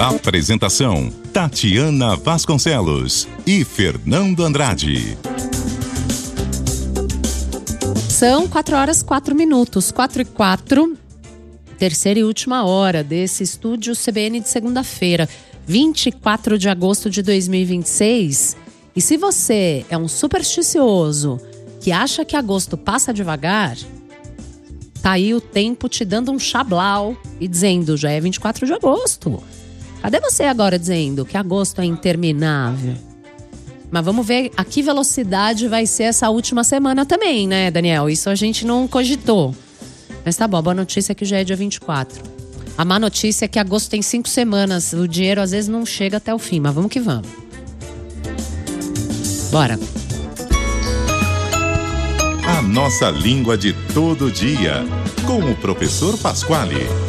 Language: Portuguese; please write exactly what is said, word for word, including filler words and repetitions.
Apresentação: Tatiana Vasconcelos e Fernando Andrade. São quatro horas, quatro minutos, quatro e quatro, terceira e última hora desse estúdio C B N de segunda-feira, vinte e quatro de agosto de dois mil e vinte e seis. E se você é um supersticioso que acha que agosto passa devagar, tá aí o tempo te dando um chablau e dizendo, já é vinte e quatro de agosto. Cadê você agora dizendo que agosto é interminável? Mas vamos ver a que velocidade vai ser essa última semana também, né, Daniel? Isso a gente não cogitou. Mas tá bom, a boa notícia é que já é dia vinte e quatro. A má notícia é que agosto tem cinco semanas. O dinheiro às vezes não chega até o fim, mas vamos que vamos. Bora. A nossa língua de todo dia, com o professor Pasquale.